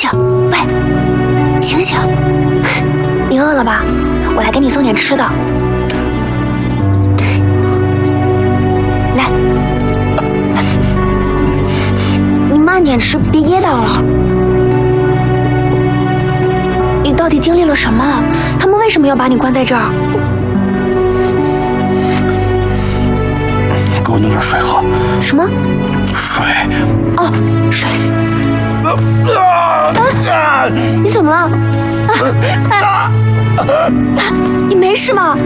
醒！喂，醒醒！你饿了吧？我来给你送点吃的。来，你慢点吃，别噎到了。你到底经历了什么？他们为什么要把你关在这儿？ 给我弄点水喝。 什么？ 水。 哦，水。你怎么了？你没事吗？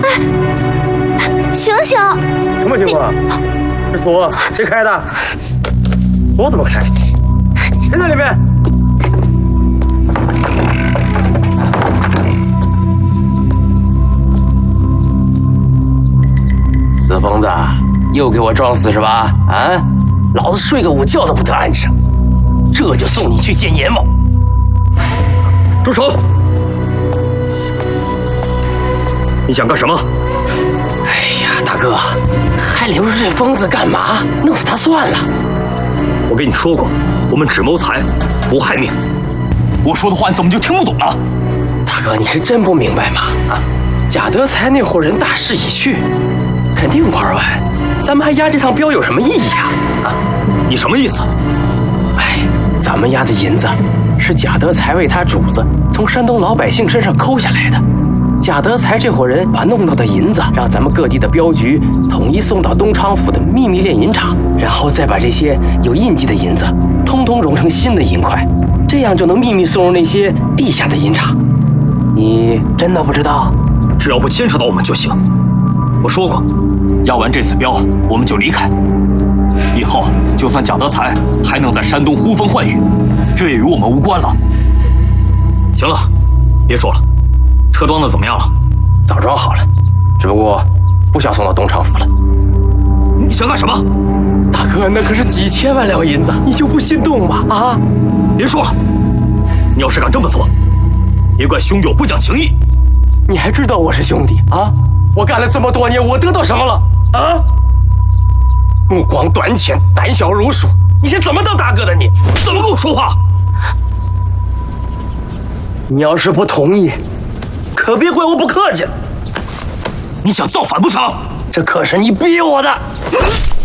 醒醒！ 什么情况？这锁谁开的？锁怎么开？谁在里面？ 死疯子，又给我装死是吧？啊，老子睡个午觉都不得安生，这就送你去见阎王。 住手！你想干什么？ 哎呀，大哥，还留着这疯子干嘛？弄死他算了。 我跟你说过，我们只谋财，不害命。 我说的话你怎么就听不懂呢？ 大哥，你是真不明白吗？啊，贾德才那伙人大势已去，肯定玩完，咱们还押这趟镖有什么意义啊？啊， 你什么意思？ 哎，咱们押的银子是贾德才为他主子从山东老百姓身上抠下来的。贾德才这伙人把弄到的银子让咱们各地的镖局统一送到东昌府的秘密炼银厂，然后再把这些有印记的银子通通融成新的银块，这样就能秘密送入那些地下的银厂。你真的不知道？ 只要不牵扯到我们就行。我说过，押完这次镖我们就离开。以后就算贾德才还能在山东呼风唤雨，这也与我们无关了。行了，别说了。车装的怎么样了？ 早装好了，只不过不想送到东昌府了。 你想干什么？ 大哥，那可是几千万两银子，你就不心动吗？啊！ 别说了，你要是敢这么做，别怪兄友不讲情义。 你还知道我是兄弟啊？我干了这么多年，我得到什么了啊？目光短浅，胆小如鼠，你是怎么当大哥的？你怎么跟我说话？ 你要是不同意，可别怪我不客气了。 你想造反不成？ 这可是你逼我的。